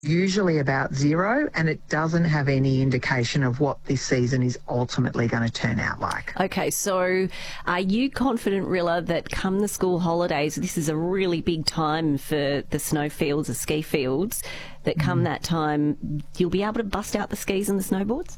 usually about zero, and it doesn't have any indication of what this season is ultimately going to turn out like. Okay, so are you confident, Rilla, that come the school holidays, this is a really big time for the snowfields, the ski fields, that come that time you'll be able to bust out the skis and the snowboards?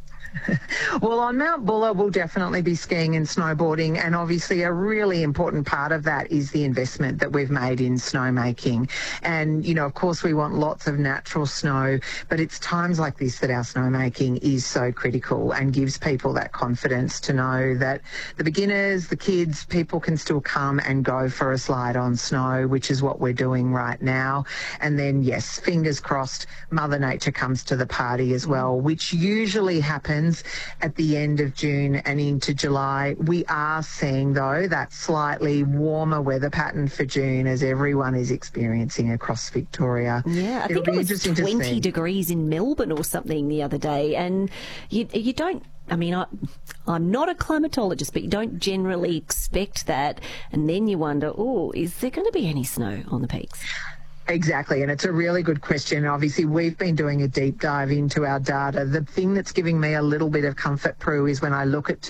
Well, on Mount Buller, we'll definitely be skiing and snowboarding, and obviously a really important part of that is the investment that we've made in snowmaking. And, you know, of course, we want lots of natural snow, but it's times like this that our snowmaking is so critical and gives people that confidence to know that the beginners, the kids, people can still come and go for a slide on snow, which is what we're doing right now. And then, yes, fingers crossed, Mother Nature comes to the party as well, which usually happens at the end of June and into July. We are seeing, though, that slightly warmer weather pattern for June as everyone is experiencing across Victoria. Yeah, I think it was 20 degrees in Melbourne or something the other day, and you don't, I mean, I'm not a climatologist, but you don't generally expect that, and then you wonder, oh, is there going to be any snow on the peaks? Exactly, and it's a really good question. Obviously, we've been doing a deep dive into our data. The thing that's giving me a little bit of comfort, Prue, is when I look at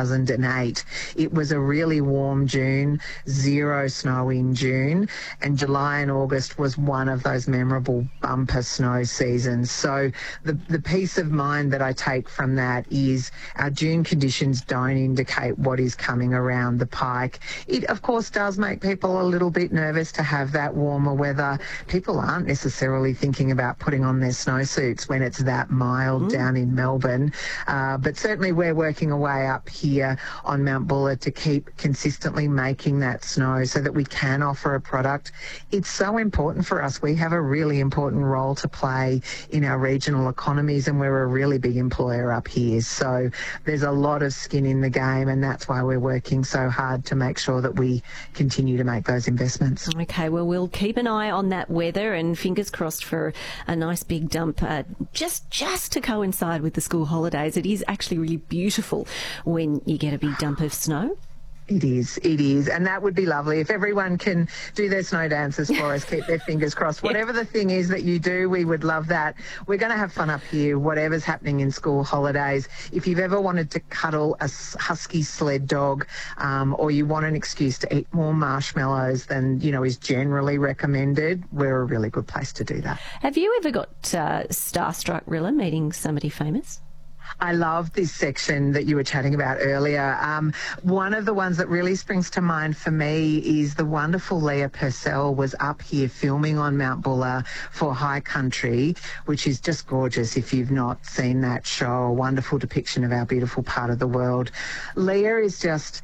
2008, it was a really warm June, zero snow in June, and July and August was one of those memorable bumper snow seasons. So the peace of mind that I take from that is our June conditions don't indicate what is coming around the pike. It, of course, does make people a little bit nervous to have that warmer weather. People aren't necessarily thinking about putting on their snowsuits when it's that mild down in Melbourne. But certainly we're working away up here on Mount Buller to keep consistently making that snow so that we can offer a product. It's so important for us. We have a really important role to play in our regional economies, and we're a really big employer up here. So there's a lot of skin in the game, and that's why we're working so hard to make sure that we continue to make those investments. Okay, well, we'll keep an eye on that weather, and fingers crossed for a nice big dump just to coincide with the school holidays. It is actually really beautiful when you get a big dump of snow. It is, and that would be lovely if everyone can do their snow dances for us, keep their fingers crossed. Whatever the thing is that you do, we would love that. We're going to have fun up here, whatever's happening in school holidays. If you've ever wanted to cuddle a husky sled dog, or you want an excuse to eat more marshmallows than, you know, is generally recommended, we're a really good place to do that. Have you ever got starstruck, Rilla, meeting somebody famous? I love this section that you were chatting about earlier. One of the ones that really springs to mind for me is the wonderful Leah Purcell was up here filming on Mount Buller for High Country, which is just gorgeous if you've not seen that show, a wonderful depiction of our beautiful part of the world. Leah is just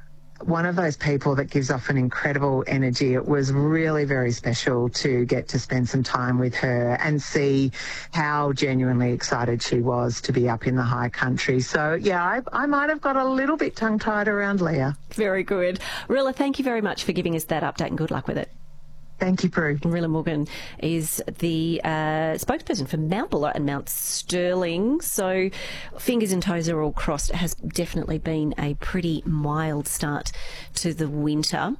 one of those people that gives off an incredible energy. It was really very special to get to spend some time with her and see how genuinely excited she was to be up in the high country. So, yeah, I might have got a little bit tongue-tied around Leah. Very good. Rilla, thank you very much for giving us that update, and good luck with it. Thank you, Prue. Rilla Morgan is the spokesperson for Mount Buller and Mount Sterling. So fingers and toes are all crossed. It has definitely been a pretty mild start to the winter.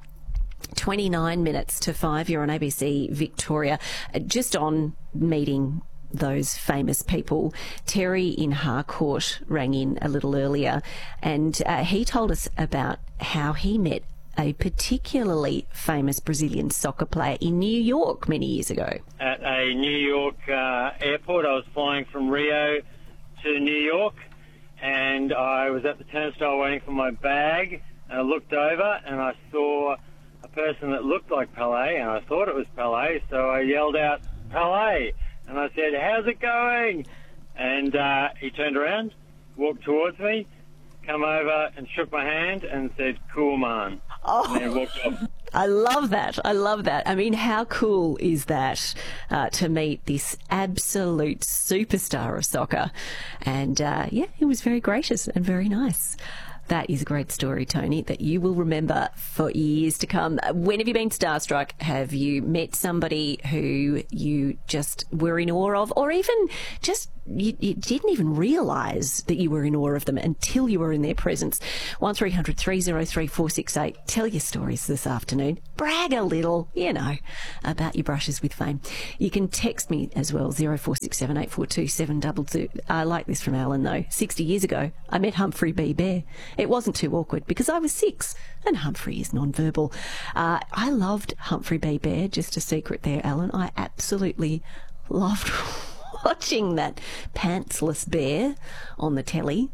29 minutes to 5. You're on ABC Victoria. Just on meeting those famous people. Terry in Harcourt rang in a little earlier, and he told us about how he met a particularly famous Brazilian soccer player in New York many years ago. At a New York airport, I was flying from Rio to New York, and I was at the turnstile waiting for my bag, and I looked over and I saw a person that looked like Pelé, and I thought it was Pelé, so I yelled out, "Pelé!" And I said, "How's it going?" And he turned around, walked towards me, come over and shook my hand and said, "Cool, man." Oh, and walked off. I love that. I love that. I mean, how cool is that to meet this absolute superstar of soccer? And, yeah, he was very gracious and very nice. That is a great story, Tony, that you will remember for years to come. When have you been starstruck? Have you met somebody who you just were in awe of, or even just you didn't even realise that you were in awe of them until you were in their presence? 1300 303 468. Tell your stories this afternoon. Brag a little, about your brushes with fame. You can text me as well, 0467 842 722. I like this from Alan, though. 60 years ago, I met Humphrey B. Bear. It wasn't too awkward because I was 6 and Humphrey is non-verbal. I loved Humphrey B. Bear, just a secret there, Alan. I absolutely loved watching that pantsless bear on the telly.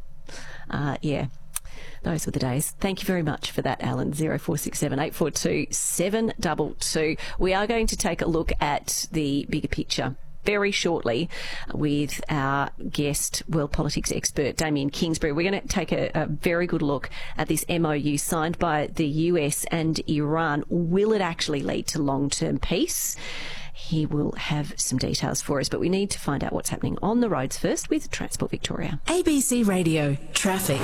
Those were the days. Thank you very much for that, Alan. 0467 842 722. We are going to take a look at the bigger picture very shortly with our guest, world politics expert, Damien Kingsbury. We're going to take a very good look at this MOU signed by the US and Iran. Will it actually lead to long-term peace? He will have some details for us, but we need to find out what's happening on the roads first with Transport Victoria. ABC Radio Traffic.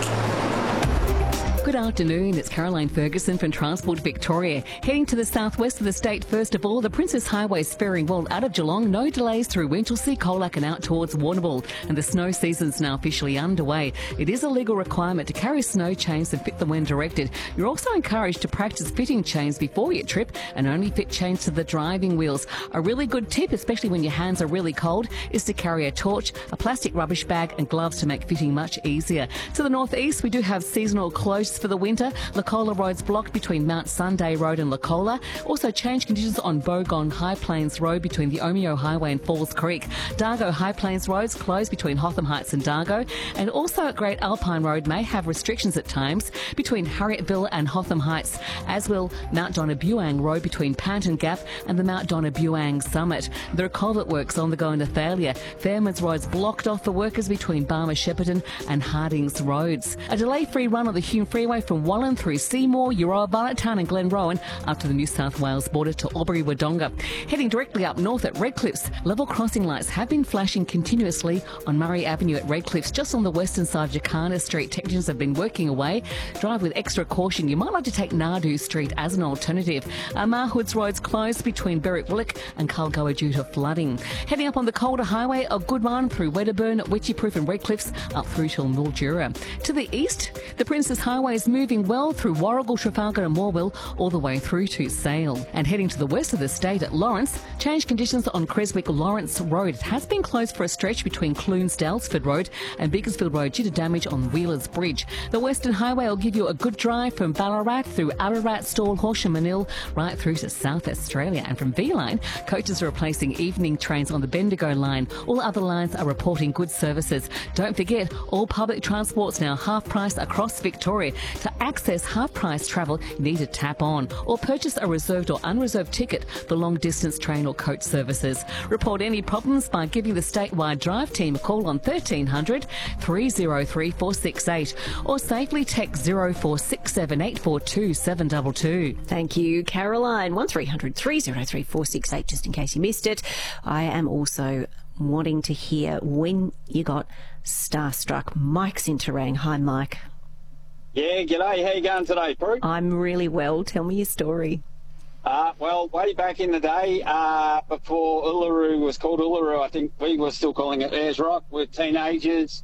Good afternoon, it's Caroline Ferguson from Transport Victoria. Heading to the southwest of the state, first of all, the Princess Highway spurring well out of Geelong. No delays through Winchelsea, Colac and out towards Warrnambool. And the snow season's now officially underway. It is a legal requirement to carry snow chains and fit them when directed. You're also encouraged to practice fitting chains before your trip and only fit chains to the driving wheels. A really good tip, especially when your hands are really cold, is to carry a torch, a plastic rubbish bag and gloves to make fitting much easier. To the northeast, we do have seasonal closures for the winter. Lacola Road's blocked between Mount Sunday Road and Lacola. Also change conditions on Bogong High Plains Road between the Omeo Highway and Falls Creek. Dargo High Plains Road's closed between Hotham Heights and Dargo. And also at Great Alpine Road may have restrictions at times between Harrietville and Hotham Heights, as will Mount Donna-Buang Road between Panton Gap and the Mount Donna-Buang Summit. There are culvert works on the go in Athalia. Fairman's Road's blocked off for workers between Barmer Shepparton and Hardings Roads. A delay-free run on the Hume Freeway from Wallen through Seymour, Euroa, Barnetttown and Glenrowan up to the New South Wales border to Albury-Wodonga. Heading directly up north at Redcliffs, level crossing lights have been flashing continuously on Murray Avenue at Redcliffs, just on the western side of Jacana Street. Technicians have been working away. Drive with extra caution. You might like to take Nadu Street as an alternative. Marhoods Road's closed between Berwick-Willock and Culgoa due to flooding. Heading up on the Calder Highway, a good run through Wedderburn, Witchyproof and Redcliffs up through till Mildura. To the east, the Princess Highway is moving well through Warragul, Trafalgar and Morwell all the way through to Sale. And heading to the west of the state at Lawrence, change conditions on Creswick-Lawrence Road. It has been closed for a stretch between Clunes-Dalesford Road and Beaconsfield Road due to damage on Wheelers Bridge. The Western Highway will give you a good drive from Ballarat through Ararat, Stawell, Horsham, Manil, right through to South Australia. And from V-Line, coaches are replacing evening trains on the Bendigo line. All other lines are reporting good services. Don't forget, all public transport's now half price across Victoria. To access half-price travel, you need to tap on or purchase a reserved or unreserved ticket for long-distance train or coach services. Report any problems by giving the statewide drive team a call on 1300 303 468 or safely text 0467 842 722. Thank you, Caroline. 1300 303 468, just in case you missed it. I am also wanting to hear when you got starstruck. Mike's in Terang. Hi, Mike. Yeah, g'day. How you going today, Prue? I'm really well. Tell me your story. Well, way back in the day, before Uluru was called Uluru, I think we were still calling it Ayers Rock with teenagers.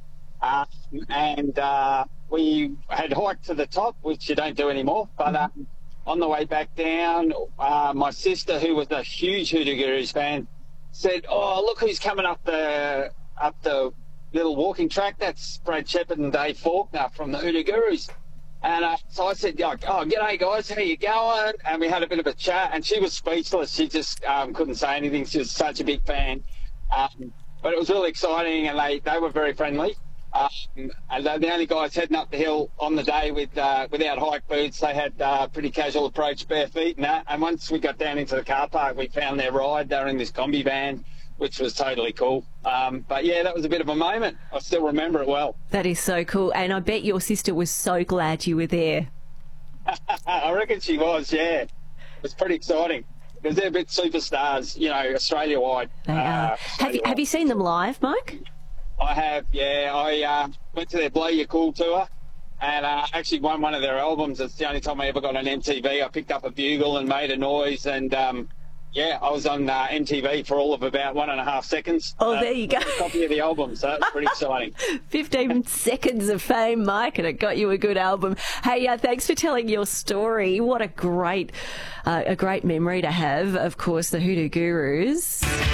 And we had hiked to the top, which you don't do anymore. But on the way back down, my sister, who was a huge Hoodoo Gurus fan, said, "Oh, look who's coming up the little walking track. That's Brad Shepard and Dave Faulkner from the Hoodoo Gurus." And so I said, "Oh, g'day guys, how you going?" And we had a bit of a chat, and she was speechless. She just couldn't say anything. She was such a big fan. But it was really exciting, and they were very friendly. And they're the only guys heading up the hill on the day without hike boots. They had pretty casual approach, bare feet and that. And once we got down into the car park, we found their ride. They were in this combi van, which was totally cool. But yeah, that was a bit of a moment. I still remember it well. That is so cool. And I bet your sister was so glad you were there. I reckon she was, yeah. It was pretty exciting. Because they're a bit superstars, Australia-wide. They are. Have you seen them live, Mike? I have, yeah. I went to their Blow Your Cool tour, and actually won one of their albums. It's the only time I ever got on MTV. I picked up a bugle and made a noise, and yeah, I was on MTV for all of about 1.5 seconds. Oh, there you go. A copy of the album, so it's pretty exciting. 15 seconds of fame, Mike, and it got you a good album. Hey, thanks for telling your story. What a great memory to have. Of course, the Hoodoo Gurus.